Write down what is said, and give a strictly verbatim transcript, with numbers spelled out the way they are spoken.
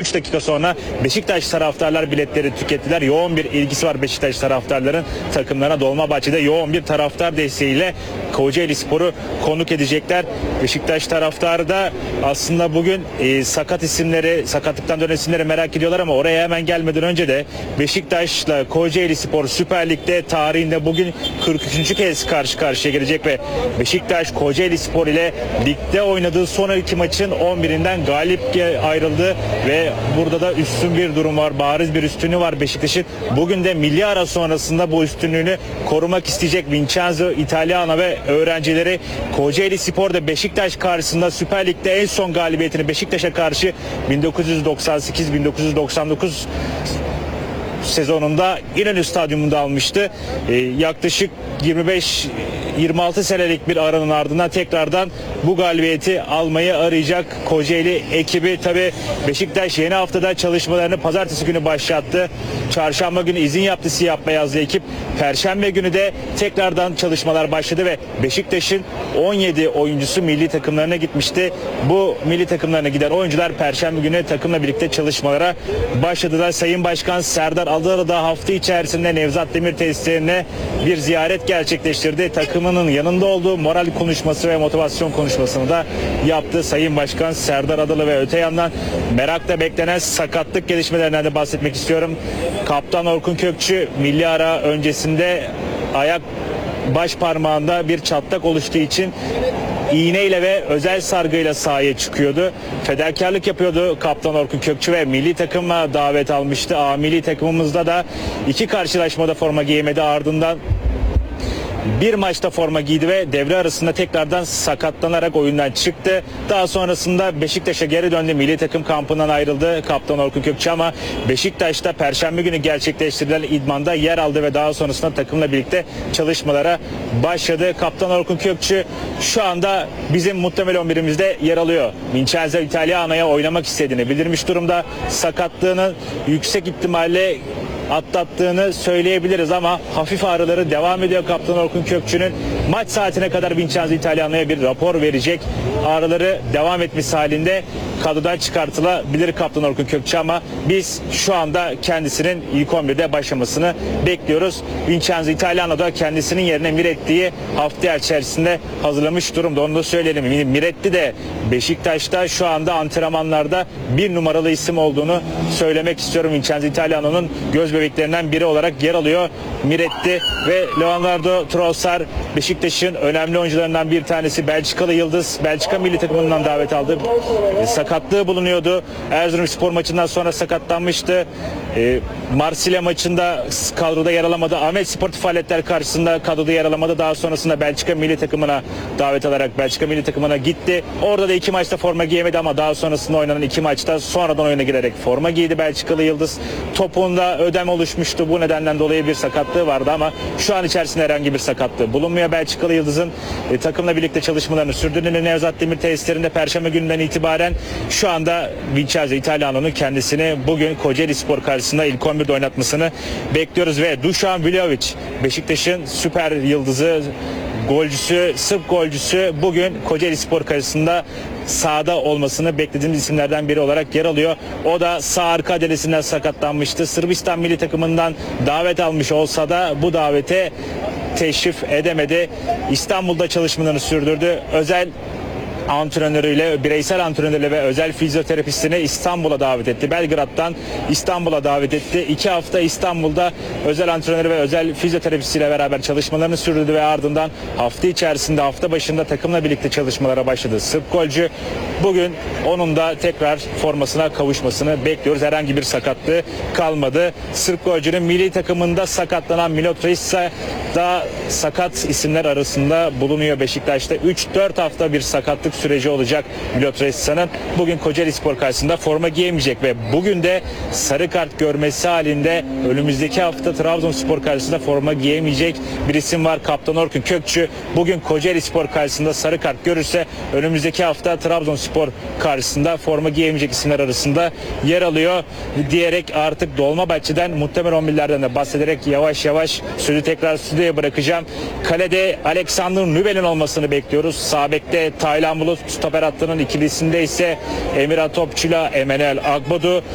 üç dakika sonra Beşiktaş taraftarlar biletleri tükettiler. Yoğun bir ilgisi var Beşiktaş taraftarların takımlarına. Dolmabahçe'de yoğun bir taraftar desteğiyle Kocaelispor'u konuk edecekler. Beşiktaş taraftarı da aslında bugün e, sakat isimleri, sakatlıktan dönen isimleri merak ediyorlar ama oraya hemen gelmeden önce de Beşiktaş'la Kocaelispor Süper Lig'de tarihinde bugün kırk üçüncü kez karşı karşıya gelecek ve Beşiktaş Kocaelispor ile ligde oynadığı son iki maçın on birinden galip ayrıldı ve burada da üstün bir durum var. Bariz bir üstünlüğü var Beşiktaş'ın. Bugün de milli ara sonrasında bu üstünlüğünü korumak isteyecek Vincenzo Italiano ve öğrencileri. Kocaelispor da Beşiktaş karşısında Süper Lig'de en son galibiyetini Beşiktaş'a karşı bin dokuz yüz doksan sekiz bin dokuz yüz doksan dokuz sezonunda İnönü Stadyumunda almıştı. Ee, yaklaşık yirmi beş yirmi altı senelik bir aranın ardından tekrardan bu galibiyeti almayı arayacak Kocaeli ekibi. Tabi Beşiktaş yeni haftada çalışmalarını pazartesi günü başlattı. Çarşamba günü izin yaptı siyah beyazlı ekip. Perşembe günü de tekrardan çalışmalar başladı ve Beşiktaş'ın on yedi oyuncusu milli takımlarına gitmişti. Bu milli takımlarına giden oyuncular Perşembe günü takımla birlikte çalışmalara başladılar. Sayın Başkan Serdar Adalı da hafta içerisinde Nevzat Demir tesislerine bir ziyaret gerçekleştirdi. Takımının yanında olduğu moral konuşması ve motivasyon konuşmasını da yaptı Sayın Başkan Serdar Adalı ve öte yandan merakla beklenen sakatlık gelişmelerinden de bahsetmek istiyorum. Kaptan Orkun Kökçü milli ara öncesinde ayak baş parmağında bir çatlak oluştuğu için iğneyle ve özel sargıyla sahaya çıkıyordu. Fedakarlık yapıyordu Kaptan Orkun Kökçü ve milli takıma davet almıştı. A milli takımımızda da iki karşılaşmada forma giyemedi, ardından bir maçta forma giydi ve devre arasında tekrardan sakatlanarak oyundan çıktı. Daha sonrasında Beşiktaş'a geri döndü. Milli takım kampından ayrıldı Kaptan Orkun Kökçü ama Beşiktaş'ta Perşembe günü gerçekleştirilen idmanda yer aldı ve daha sonrasında takımla birlikte çalışmalara başladı. Kaptan Orkun Kökçü şu anda bizim muhtemel on birimizde yer alıyor. Vincenzo Italiano'ya oynamak istediğini bildirmiş durumda. Sakatlığının yüksek ihtimalle atlattığını söyleyebiliriz ama hafif ağrıları devam ediyor Kaptan Orkun Kökçü'nün. Maç saatine kadar Vincenzo Italiano'ya bir rapor verecek. Ağrıları devam etmesi halinde kadrodan çıkartılabilir Kaptan Orkun Kökçü ama biz şu anda kendisinin ilk on birde başlamasını bekliyoruz. Vincenzo Italiano da kendisinin yerine Miretti'yi hafta içerisinde hazırlamış durumda. Onu da söyleyelim. Miretti de Beşiktaş'ta şu anda antrenmanlarda bir numaralı isim olduğunu söylemek istiyorum. Vincenzo Italiano'nun göz bebeklerinden biri olarak yer alıyor Miretti ve Leonardo Trossard Beşiktaş'ın önemli oyuncularından bir tanesi. Belçikalı yıldız, Belçika milli takımından davet aldı. E, sakatlığı bulunuyordu. Erzurumspor maçından sonra sakatlanmıştı. E, Marsilya maçında kadroda yer alamadı. Ahmet Sportif Faaliyetler karşısında kadroda yer alamadı. Daha sonrasında Belçika milli takımına davet alarak Belçika milli takımına gitti. Orada da iki maçta forma giyemedi ama daha sonrasında oynanan iki maçta sonradan oyuna girerek forma giydi Belçikalı yıldız. Topuğunda ödem oluşmuştu. Bu nedenden dolayı bir sakatlığı vardı ama şu an içerisinde herhangi bir sakatlığı bulunmuyor. Belçikalı yıldızın e, takımla birlikte çalışmalarını sürdürdüğünü Nevzat Demir tesislerinde Perşembe gününden itibaren şu anda Vincenzo Italiano'nun kendisini bugün Kocaelispor karşısında ilk on birde oynatmasını bekliyoruz ve Dušan Vlahović Beşiktaş'ın süper yıldızı, golcüsü, Sırp golcüsü bugün Kocaelispor karşısında sahada olmasını beklediğimiz isimlerden biri olarak yer alıyor. O da sağ arka adelesinden sakatlanmıştı. Sırbistan milli takımından davet almış olsa da bu davete teşrif edemedi. İstanbul'da çalışmalarını sürdürdü. Özel antrenörüyle, bireysel antrenörüyle ve özel fizyoterapistini İstanbul'a davet etti. Belgrad'dan İstanbul'a davet etti. İki hafta İstanbul'da özel antrenörü ve özel fizyoterapistiyle beraber çalışmalarını sürdürdü ve ardından hafta içerisinde, hafta başında takımla birlikte çalışmalara başladı. Sırp golcü bugün onun da tekrar formasına kavuşmasını bekliyoruz. Herhangi bir sakatlığı kalmadı. Sırp golcünün milli takımında sakatlanan Milot Rissa da sakat isimler arasında bulunuyor Beşiktaş'ta. üç dört hafta bir sakatlık süreci olacak Milot Rissa'nın. Bugün Kocaelispor karşısında forma giyemeyecek ve bugün de sarı kart görmesi halinde önümüzdeki hafta Trabzonspor karşısında forma giyemeyecek bir isim var. Kaptan Orkun Kökçü bugün Kocaelispor karşısında sarı kart görürse önümüzdeki hafta Trabzonspor karşısında forma giyemeyecek isimler arasında yer alıyor diyerek artık Dolmabahçe'den muhtemel on birlerden de bahsederek yavaş yavaş sözü tekrar stüdyoya bırakacağım. Kalede Alexander Nübel'in olmasını bekliyoruz. Sağ bekte Taylan Bulut, stoper hattının ikilisinde ise Emirhan Topçu'yla Emmanuel Agbodu.